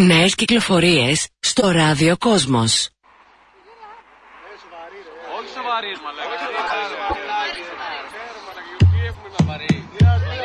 Νέες κυκλοφορίες στο Ράδιο Κόσμος. Όχι σοβαρή, μα λέγαμε. Τι έχουμε να βαρύ.